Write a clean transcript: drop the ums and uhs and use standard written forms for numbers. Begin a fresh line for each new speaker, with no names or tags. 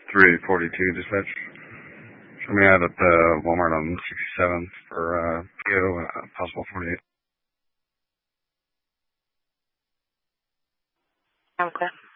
342 dispatch. Show me out at the Walmart on 67th for PO, possible 48.
Okay.